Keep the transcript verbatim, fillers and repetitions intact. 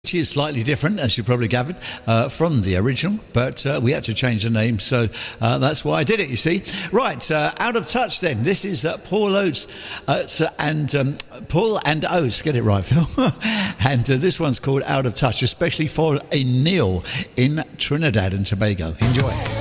Which is slightly different, as you probably gathered, uh, from the original, but uh, we had to change the name, so uh, that's why I did it, you see. Right, uh, Out of Touch then. This is uh, Paul Oates uh, so, and um, Paul and Oates, get it right, Phil. and uh, this one's called Out of Touch, especially for a Neil in Trinidad and Tobago. Enjoy.